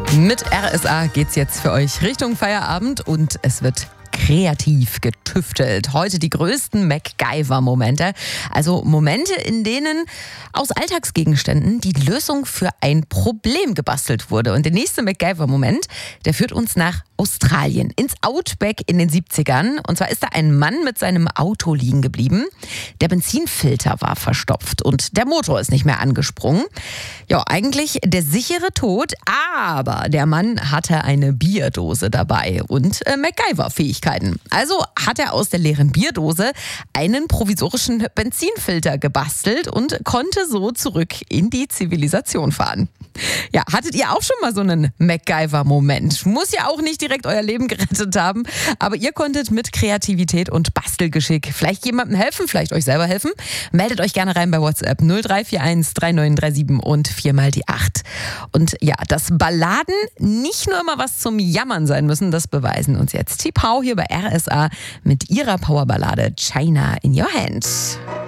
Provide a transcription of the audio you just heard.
Mit RSA geht's jetzt für euch Richtung Feierabend und es wird kreativ getüftelt. Heute die größten MacGyver-Momente. Also Momente, in denen aus Alltagsgegenständen die Lösung für ein Problem gebastelt wurde. Und der nächste MacGyver-Moment, der führt uns nach Australien, ins Outback in den 70ern. Und zwar ist da ein Mann mit seinem Auto liegen geblieben. Der Benzinfilter war verstopft und der Motor ist nicht mehr angesprungen. Ja, eigentlich der sichere Tod, aber der Mann hatte eine Bierdose dabei und MacGyver-Fähigkeiten. Also hat er aus der leeren Bierdose einen provisorischen Benzinfilter gebastelt und konnte so zurück in die Zivilisation fahren. Ja, hattet ihr auch schon mal so einen MacGyver-Moment? Muss ja auch nicht direkt euer Leben gerettet haben, aber ihr konntet mit Kreativität und Bastelgeschick vielleicht jemandem helfen, vielleicht euch selber helfen. Meldet euch gerne rein bei WhatsApp 0341 3937 und 4 mal die 8. Und ja, dass Balladen nicht nur immer was zum Jammern sein müssen, das beweisen uns jetzt T-Pau hier bei RSA mit ihrer Powerballade China in Your Hand.